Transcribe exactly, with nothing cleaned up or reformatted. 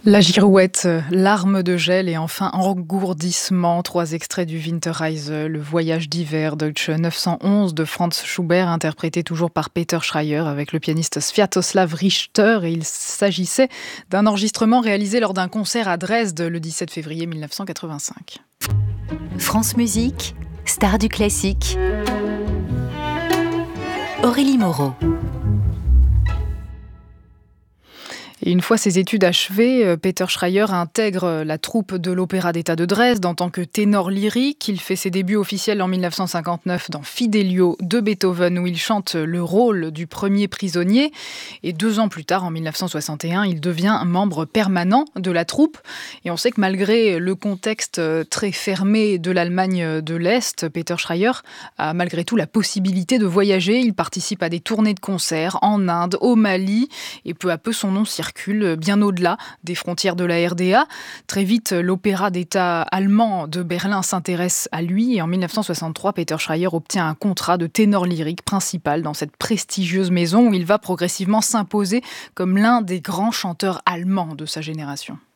La girouette, larmes de gel et enfin engourdissement. Trois extraits du Winterreise, le voyage d'hiver, Deutsche neuf cent onze de Franz Schubert, interprété toujours par Peter Schreier avec le pianiste Sviatoslav Richter. Et il s'agissait d'un enregistrement réalisé lors d'un concert à Dresde le dix-sept février mille neuf cent quatre-vingt-cinq. France Musique, star du classique. Aurélie Moreau. Et une fois ses études achevées, Peter Schreier intègre la troupe de l'Opéra d'État de Dresde en tant que ténor lyrique. Il fait ses débuts officiels en mille neuf cent cinquante-neuf dans Fidelio de Beethoven, où il chante le rôle du premier prisonnier. Et deux ans plus tard, en mille neuf cent soixante et un, il devient un membre permanent de la troupe. Et on sait que malgré le contexte très fermé de l'Allemagne de l'Est, Peter Schreier a malgré tout la possibilité de voyager. Il participe à des tournées de concerts en Inde, au Mali, et peu à peu son nom circule bien au-delà des frontières de la R D A. Très vite, l'Opéra d'État allemand de Berlin s'intéresse à lui et en mille neuf cent soixante-trois, Peter Schreier obtient un contrat de ténor lyrique principal dans cette prestigieuse maison où il va progressivement s'imposer comme l'un des grands chanteurs allemands de sa génération.